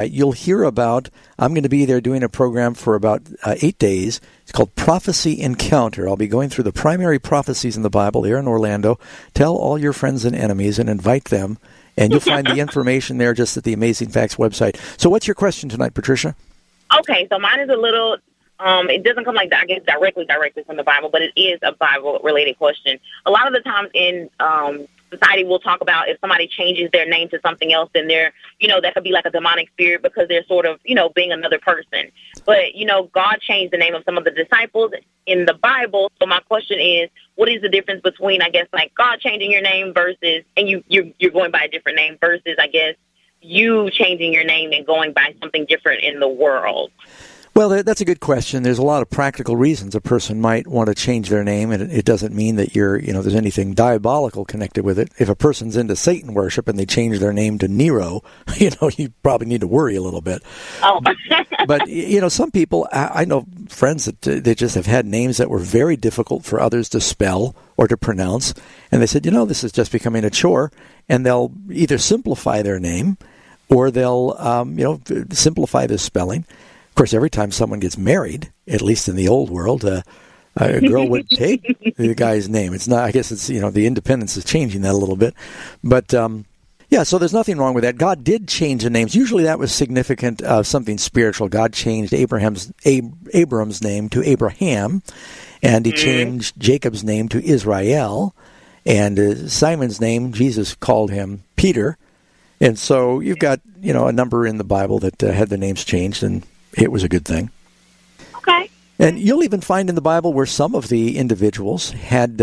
You'll hear about, I'm going to be there doing a program for about 8 days. It's called Prophecy Encounter. I'll be going through the primary prophecies in the Bible there in Orlando. Tell all your friends and enemies and invite them. And you'll find the information there just at the Amazing Facts website. So what's your question tonight, Patricia? Okay, so mine is a little, it doesn't come like, I guess, directly from the Bible, but it is a Bible-related question. A lot of the times in society, we'll talk about if somebody changes their name to something else, then they're, that could be like a demonic spirit because they're sort of, being another person. But, God changed the name of some of the disciples in the Bible. So my question is, what is the difference between, I guess, like God changing your name versus, and you're going by a different name versus, I guess, you changing your name and going by something different in the world? Well, that's a good question. There's a lot of practical reasons a person might want to change their name, and it doesn't mean that there's anything diabolical connected with it. If a person's into Satan worship and they change their name to Nero, you probably need to worry a little bit. Oh. But, some people, I know friends that they just have had names that were very difficult for others to spell or to pronounce, and they said, this is just becoming a chore, and they'll either simplify their name or they'll, simplify the spelling. Of course, every time someone gets married, at least in the old world, a girl would take the guy's name. It's not. I guess it's the independence is changing that a little bit, but so there's nothing wrong with that. God did change the names. Usually, that was significant of something spiritual. God changed Abram's name to Abraham, and He changed Jacob's name to Israel, and Simon's name, Jesus called him Peter, and so you've got a number in the Bible that had the names changed and it was a good thing. Okay. And you'll even find in the Bible where some of the individuals had,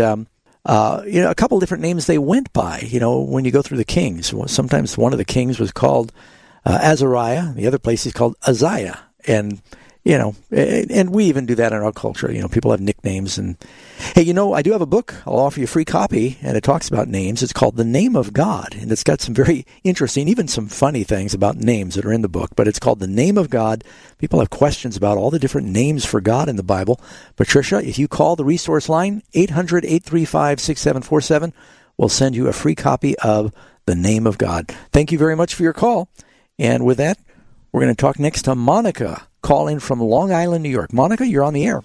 a couple different names they went by. When you go through the kings, sometimes one of the kings was called Azariah, the other place is called Uzziah, and we even do that in our culture. People have nicknames. And hey, I do have a book. I'll offer you a free copy, and it talks about names. It's called The Name of God, and it's got some very interesting, even some funny things about names that are in the book. But it's called The Name of God. People have questions about all the different names for God in the Bible. Patricia, if you call the resource line, 800-835-6747, we'll send you a free copy of The Name of God. Thank you very much for your call. And with that, we're going to talk next to Monica, calling from Long Island, New York. Monica, you're on the air.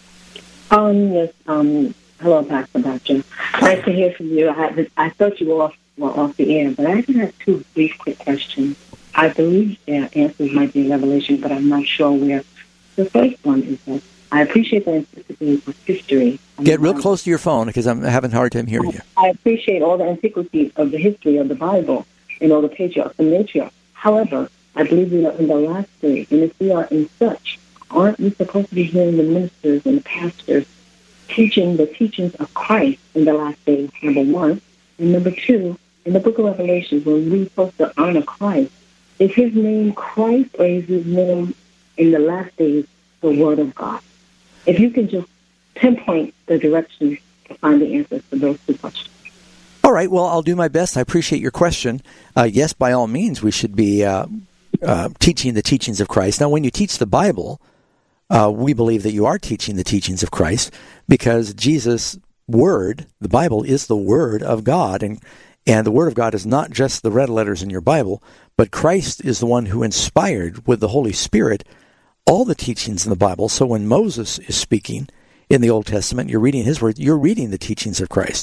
Yes. Hello, Pastor Batchin. Nice to hear from you. I thought you were off the air, but I just have two brief, quick questions. I believe their answers might be in Revelation, but I'm not sure where. The first one is that I appreciate the antiquity of history. Get real close to your phone because I'm having a hard time hearing you. I appreciate all the antiquity of the history of the Bible and all the patriarchs and matriarchs. However, I believe we are in the last day, and if we are in such, aren't we supposed to be hearing the ministers and the pastors teaching the teachings of Christ in the last days, number one? And number two, in the book of Revelation, when we're supposed to honor Christ, is his name Christ or is his name in the last days the Word of God? If you can just pinpoint the direction to find the answers to those two questions. All right, well, I'll do my best. I appreciate your question. Yes, by all means, we should be teaching the teachings of Christ. Now, when you teach the Bible, we believe that you are teaching the teachings of Christ because Jesus' Word, the Bible, is the Word of God, and the Word of God is not just the red letters in your Bible, but Christ is the one who inspired with the Holy Spirit all the teachings in the Bible. So when Moses is speaking in the Old Testament, you're reading his word, you're reading the teachings of Christ.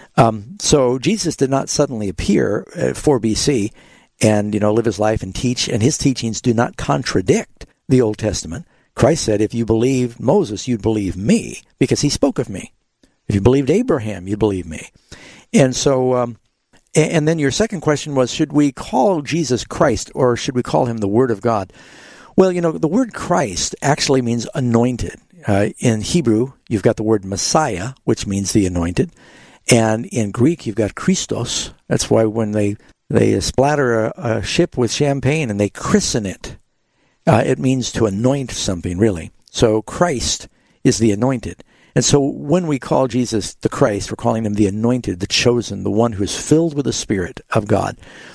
So Jesus did not suddenly appear at 4 BC and, live his life and teach, and his teachings do not contradict the Old Testament. Christ said, if you believe Moses, you'd believe me, because he spoke of me. If you believed Abraham, you'd believe me. And so, and then your second question was, should we call Jesus Christ, or should we call him the Word of God? Well, the word Christ actually means anointed. In Hebrew, you've got the word Messiah, which means the anointed. And in Greek, you've got Christos. That's why when they splatter a ship with champagne and they christen it, it means to anoint something, really. So Christ is the anointed. And so when we call Jesus the Christ, we're calling him the anointed, the chosen, the one who is filled with the Spirit of God.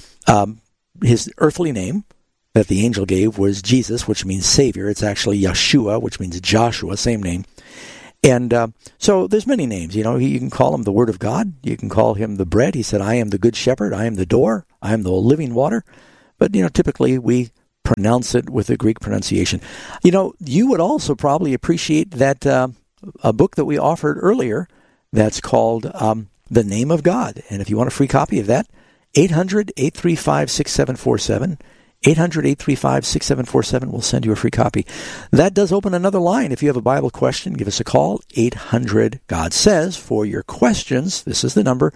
His earthly name that the angel gave was Jesus, which means Savior. It's actually Yeshua, which means Joshua, same name. And so there's many names. You can call him the Word of God. You can call him the bread. He said, I am the good shepherd. I am the door. I am the living water. But, typically we pronounce it with the Greek pronunciation. You know, you would also probably appreciate that a book that we offered earlier that's called The Name of God. And if you want a free copy of that, 800-835-6747. 800-835-6747 will send you a free copy. That does open another line. If you have a Bible question, give us a call, 800-GOD-SAYS, for your questions. This is the number,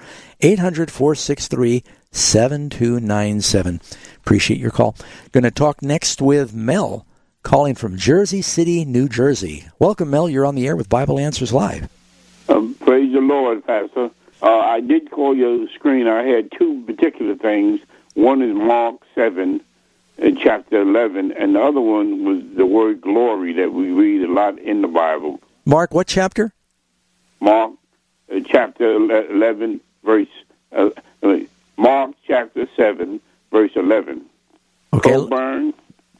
800-463-7297. Appreciate your call. Going to talk next with Mel, calling from Jersey City, New Jersey. Welcome, Mel. You're on the air with Bible Answers Live. Praise the Lord, Pastor. I did call your screen. I had two particular things. One is Mark 7, chapter 11, and the other one was the word glory that we read a lot in the Bible. Mark, what chapter? Mark chapter 11, verse... Mark chapter 7, verse 11. Okay. Corban.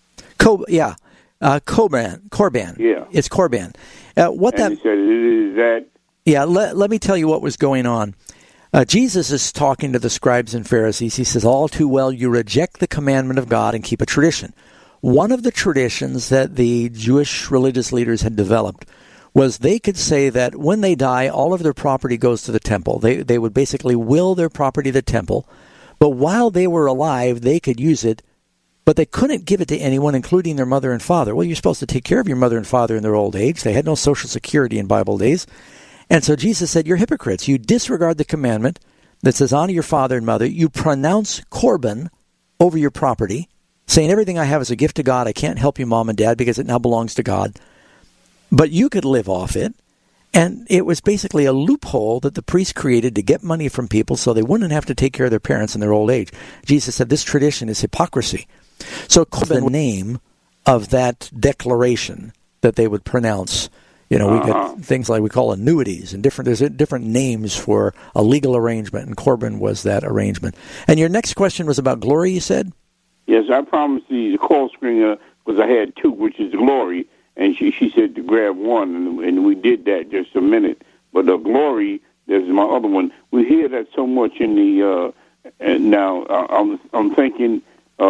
Corban. Yeah. It's Corban. What and that... he said, it is that... Yeah, let me tell you what was going on. Jesus is talking to the scribes and Pharisees. He says, all too well, you reject the commandment of God and keep a tradition. One of the traditions that the Jewish religious leaders had developed was they could say that when they die, all of their property goes to the temple. They would basically will their property to the temple, but while they were alive, they could use it, but they couldn't give it to anyone, including their mother and father. Well, you're supposed to take care of your mother and father in their old age. They had no Social Security in Bible days. And so Jesus said, you're hypocrites. You disregard the commandment that says, honor your father and mother. You pronounce Corban over your property, saying everything I have is a gift to God. I can't help you, Mom and Dad, because it now belongs to God. But you could live off it. And it was basically a loophole that the priest created to get money from people so they wouldn't have to take care of their parents in their old age. Jesus said this tradition is hypocrisy. So Corban, the name of that declaration that they would pronounce. You know, we get things like we call annuities, and there's different names for a legal arrangement, and Corban was that arrangement. And your next question was about glory, you said? Yes, I promised the call screener, because I had two, which is glory, and she said to grab one, and we did that just a minute. But the glory, there's my other one. We hear that so much in the, and now I'm thinking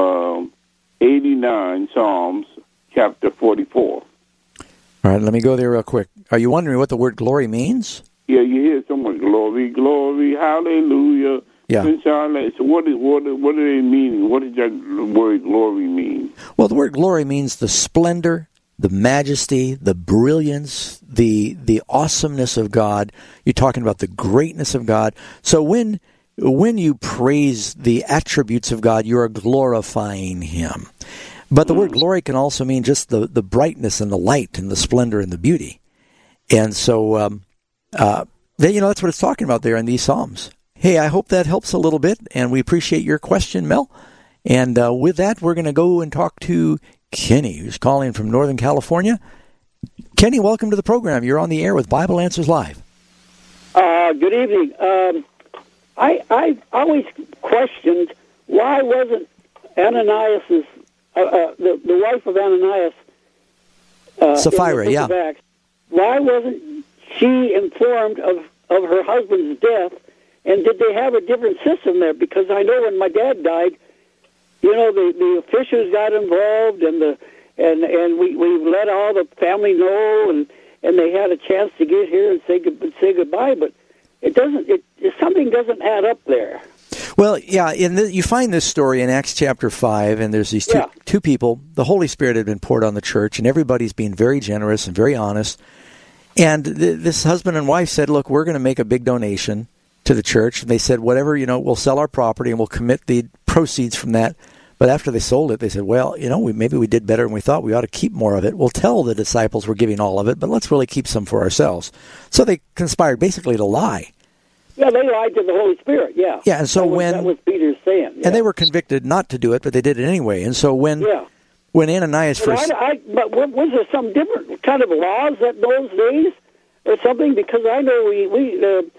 89 Psalms, chapter 44. All right, let me go there real quick. Are you wondering what the word glory means? Yeah, you hear so much glory, glory, hallelujah. Yeah. So what do they mean? What does that word glory mean? Well, the word glory means the splendor, the majesty, the brilliance, the awesomeness of God. You're talking about the greatness of God. So when you praise the attributes of God, you are glorifying Him. But the word glory can also mean just the brightness and the light and the splendor and the beauty. And so, that's what it's talking about there in these Psalms. Hey, I hope that helps a little bit, and we appreciate your question, Mel. And with that, we're going to go and talk to Kenny, who's calling from Northern California. Kenny, welcome to the program. You're on the air with Bible Answers Live. Good evening. I've always questioned why wasn't Ananias's the wife of Ananias, Sapphira, yeah. Acts, why wasn't she informed of her husband's death? And did they have a different system there? Because I know when my dad died, the officials got involved, and we let all the family know, and they had a chance to get here and say goodbye. But something doesn't add up there. Well, yeah, you find this story in Acts chapter 5, and there's these two people. The Holy Spirit had been poured on the church, and everybody's being very generous and very honest. And this husband and wife said, look, we're going to make a big donation to the church. And they said, whatever, we'll sell our property and we'll commit the proceeds from that. But after they sold it, they said, well, maybe we did better than we thought. We ought to keep more of it. We'll tell the disciples we're giving all of it, but let's really keep some for ourselves. So they conspired basically to lie. Yeah, they lied to the Holy Spirit, yeah. Yeah, and so that was Peter's saying. Yeah. And they were convicted not to do it, but they did it anyway. And so when Ananias first... But was there some different kind of laws at those days or something? Because I know the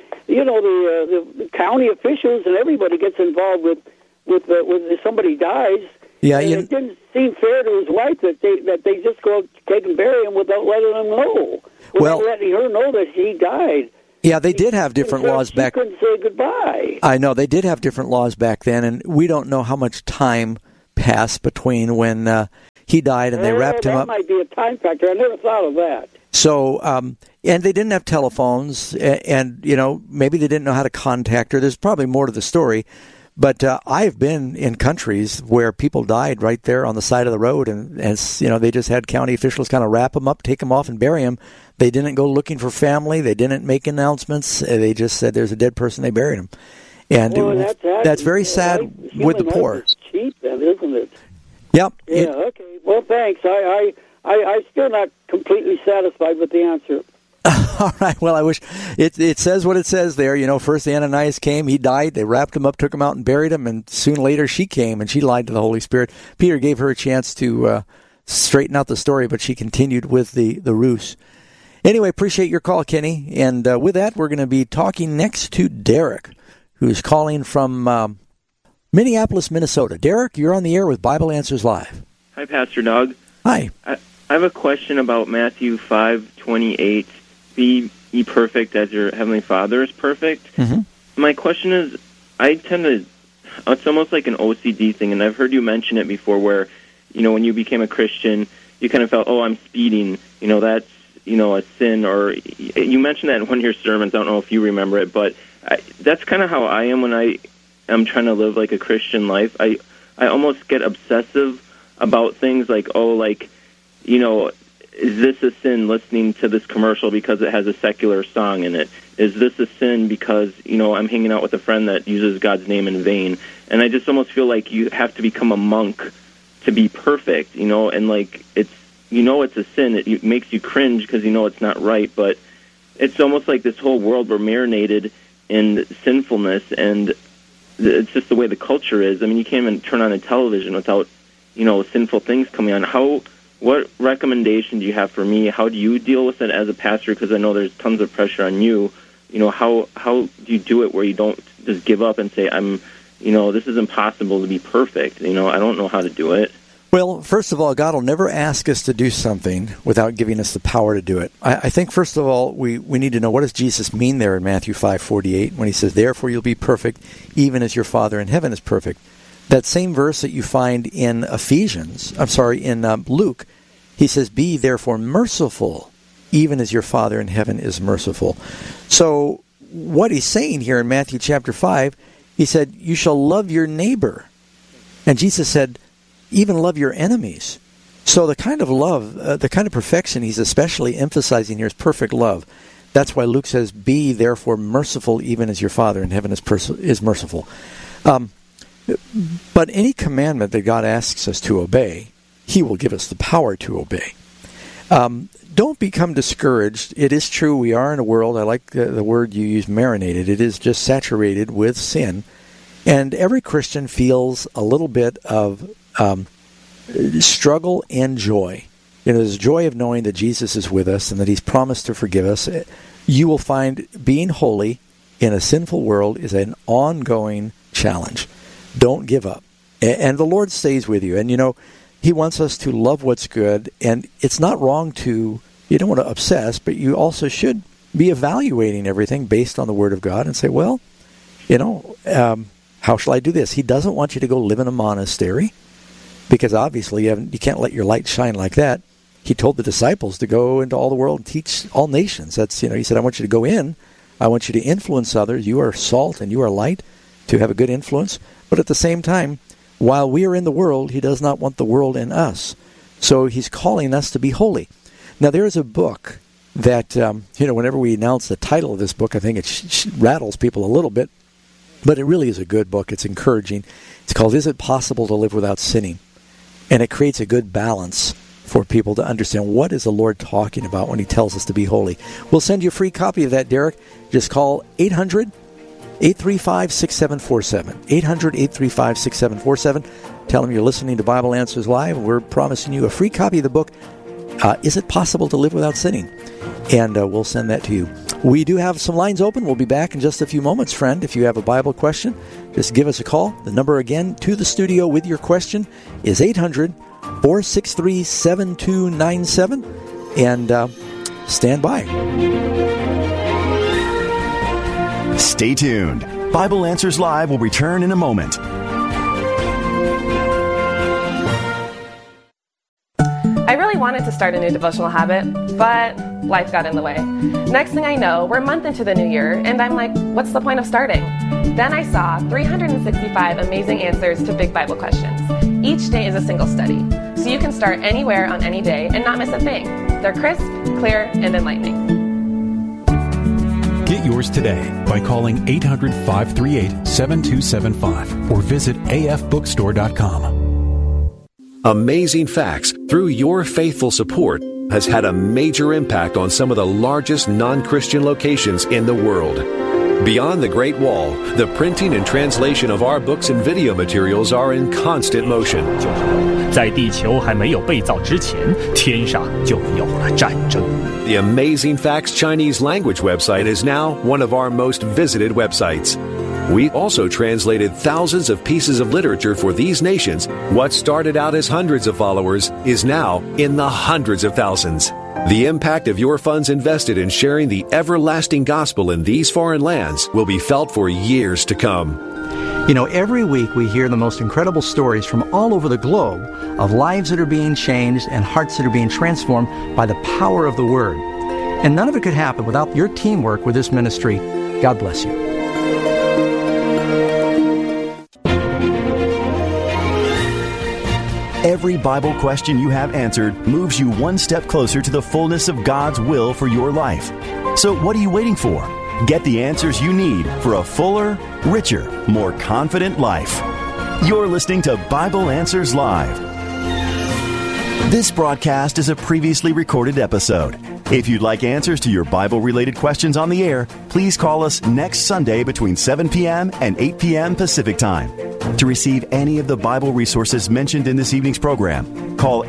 county officials and everybody gets involved with if somebody dies. Yeah, it didn't seem fair to his wife that they just go take and bury him without letting him know. Without letting her know that he died. Yeah, they did have different laws back. Couldn't say goodbye. I know they did have different laws back then, and we don't know how much time passed between when he died and they wrapped him up. That might be a time factor. I never thought of that. So, and they didn't have telephones, and, maybe they didn't know how to contact her. There's probably more to the story. But I've been in countries where people died right there on the side of the road, and they just had county officials kind of wrap them up, take them off, and bury them. They didn't go looking for family. They didn't make announcements. They just said there's a dead person. They buried him. And that's very sad with the poor. It's cheap, then, isn't it? Yep. Yeah. Okay. Well, thanks. I'm still not completely satisfied with the answer. All right. Well, I wish it says what it says there. First Ananias came, he died, they wrapped him up, took him out and buried him, and soon later she came and she lied to the Holy Spirit. Peter gave her a chance to straighten out the story, but she continued with the ruse. Anyway, appreciate your call, Kenny. And with that, we're going to be talking next to Derek, who's calling from Minneapolis, Minnesota. Derek, you're on the air with Bible Answers Live. Hi, Pastor Doug. Hi. I have a question about Matthew 5:28. Be ye perfect as your Heavenly Father is perfect. Mm-hmm. My question is, it's almost like an OCD thing, and I've heard you mention it before where, when you became a Christian, you kind of felt, I'm speeding, that's, a sin, or you mentioned that in one of your sermons. I don't know if you remember it, but that's kind of how I am when I am trying to live like a Christian life. I almost get obsessive about things like, is this a sin listening to this commercial because it has a secular song in it? Is this a sin because, I'm hanging out with a friend that uses God's name in vain? And I just almost feel like you have to become a monk to be perfect, and like it's a sin. It makes you cringe because it's not right, but it's almost like this whole world we're marinated in sinfulness, and it's just the way the culture is. I mean, you can't even turn on a television without, sinful things coming on. What recommendation do you have for me? How do you deal with it as a pastor? Because I know there's tons of pressure on you. How do you do it where you don't just give up and say, this is impossible to be perfect. I don't know how to do it. Well, first of all, God will never ask us to do something without giving us the power to do it. I think, first of all, we need to know, what does Jesus mean there in Matthew 5:48 when he says, therefore you'll be perfect, even as your Father in heaven is perfect. That same verse that you find in Luke, he says, be therefore merciful, even as your Father in heaven is merciful. So what he's saying here in Matthew chapter 5, he said, you shall love your neighbor. And Jesus said, even love your enemies. So the kind of love, the kind of perfection he's especially emphasizing here is perfect love. That's why Luke says, be therefore merciful, even as your Father in heaven is merciful. But any commandment that God asks us to obey, he will give us the power to obey. Don't become discouraged. It is true, we are in a world, I like the word you use, marinated. It is just saturated with sin. And every Christian feels a little bit of struggle and joy. There's joy of knowing that Jesus is with us and that he's promised to forgive us. You will find being holy in a sinful world is an ongoing challenge. Don't give up. And the Lord stays with you. And, he wants us to love what's good. And it's not wrong you don't want to obsess, but you also should be evaluating everything based on the Word of God and say, well, how shall I do this? He doesn't want you to go live in a monastery because obviously you can't let your light shine like that. He told the disciples to go into all the world and teach all nations. That's, he said, I want you to go in. I want you to influence others. You are salt and you are light to have a good influence. But at the same time, while we are in the world, he does not want the world in us. So he's calling us to be holy. Now, there is a book that, whenever we announce the title of this book, I think it rattles people a little bit. But it really is a good book. It's encouraging. It's called Is It Possible to Live Without Sinning? And it creates a good balance for people to understand what is the Lord talking about when he tells us to be holy. We'll send you a free copy of that, Derek. Just call 800-835-6747. 800-835-6747. Tell them you're listening to Bible Answers Live. We're promising you a free copy of the book, Is It Possible to Live Without Sinning? And we'll send that to you. We do have some lines open. We'll be back in just a few moments, friend. If you have a Bible question, just give us a call. The number again to the studio with your question is 800-463-7297. And stand by. Stay tuned. Bible Answers Live will return in a moment. I really wanted to start a new devotional habit, but life got in the way. Next thing I know, we're a month into the new year, and I'm like, what's the point of starting? Then I saw 365 amazing answers to big Bible questions. Each day is a single study, so you can start anywhere on any day and not miss a thing. They're crisp, clear, and enlightening. Get yours today by calling 800-538-7275 or visit afbookstore.com. Amazing Facts, through your faithful support, has had a major impact on some of the largest non-Christian locations in the world. Beyond the Great Wall, the printing and translation of our books and video materials are in constant motion. 在地球还没有被造之前，天上就有了战争。 The Amazing Facts Chinese language website is now one of our most visited websites. We've also translated thousands of pieces of literature for these nations. What started out as hundreds of followers is now in the hundreds of thousands. The impact of your funds invested in sharing the everlasting gospel in these foreign lands will be felt for years to come. You know, every week we hear the most incredible stories from all over the globe of lives that are being changed and hearts that are being transformed by the power of the Word. And none of it could happen without your teamwork with this ministry. God bless you. Every Bible question you have answered moves you one step closer to the fullness of God's will for your life. So what are you waiting for? Get the answers you need for a fuller, richer, more confident life. You're listening to Bible Answers Live. This broadcast is a previously recorded episode. If you'd like answers to your Bible-related questions on the air, please call us next Sunday between 7 p.m. and 8 p.m. Pacific Time. To receive any of the Bible resources mentioned in this evening's program, call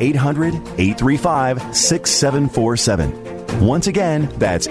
800-835-6747. Once again, that's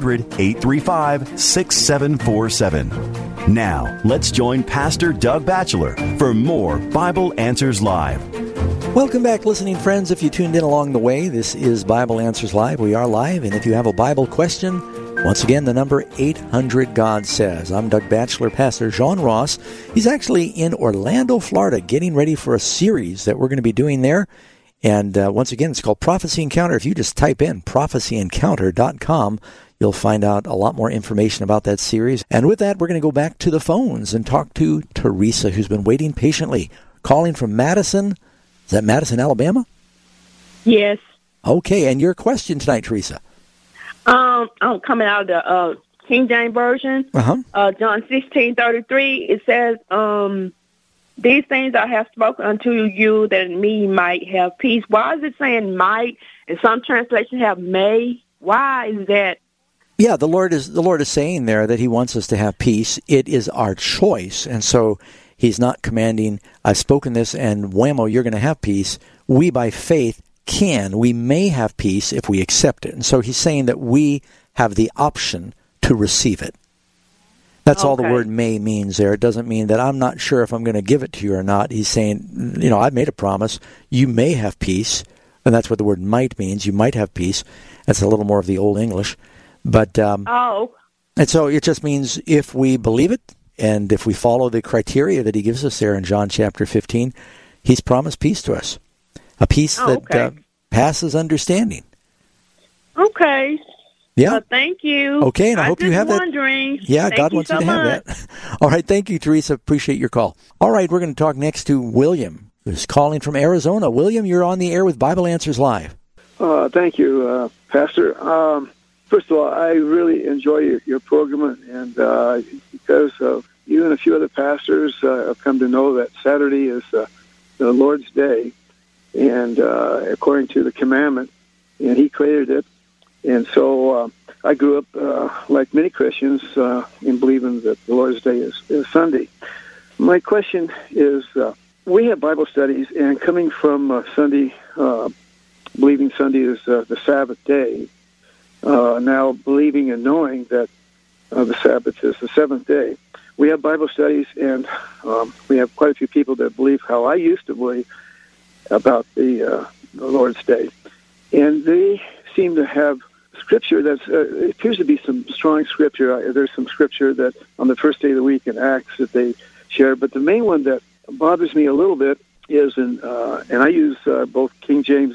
800-835-6747. Now, let's join Pastor Doug Batchelor for more Bible Answers Live. Welcome back, listening friends. If you tuned in along the way, this is Bible Answers Live. We are live, and if you have a Bible question, once again, the number 800-GOD-SAYS. I'm Doug Batchelor, Pastor John Ross. He's actually in Orlando, Florida, getting ready for a series that we're going to be doing there. And once again, it's called Prophecy Encounter. If you just type in prophecyencounter.com, you'll find out a lot more information about that series. And with that, we're going to go back to the phones and talk to Teresa, who's been waiting patiently, calling from Madison. Is that Madison, Alabama? Yes. Okay, and your question tonight, Teresa? I'm coming out of the King James Version. Uh-huh. John 16:33. It says, "These things I have spoken unto you, that in me might have peace." Why is it saying might? And some translations have may. Why is that? Yeah, the Lord is saying there that He wants us to have peace. It is our choice, and so He's not commanding, I've spoken this and whammo, you're going to have peace. We, by faith, we may have peace if we accept it. And so He's saying that we have the option to receive it. That's all the word may means there. It doesn't mean that I'm not sure if I'm going to give it to you or not. He's saying, I've made a promise. You may have peace. And that's what the word might means. You might have peace. That's a little more of the Old English. But and so it just means if we believe it, and if we follow the criteria that He gives us there in John chapter 15, He's promised peace to us. A peace that passes understanding. Okay. Yeah. Thank you. Okay, and I hope you have that. Yeah, Thank God you wants so you to have much. that. All right, thank you, Teresa. Appreciate your call. All right, we're going to talk next to William, who's calling from Arizona. William, you're on the air with Bible Answers Live. Thank you, Pastor. First of all, I really enjoy your program, and because of you and a few other pastors, I've come to know that Saturday is the Lord's Day, and according to the commandment, and He created it. And so I grew up, like many Christians, in believing that the Lord's Day is Sunday. My question is, we have Bible studies, and coming from Sunday, believing Sunday is the Sabbath day, now believing and knowing that the Sabbath is the seventh day. We have Bible studies, and we have quite a few people that believe how I used to believe about the Lord's Day. And they seem to have Scripture that's, it appears to be some strong Scripture. There's some Scripture that on the first day of the week in Acts that they share. But the main one that bothers me a little bit is, and I use both King James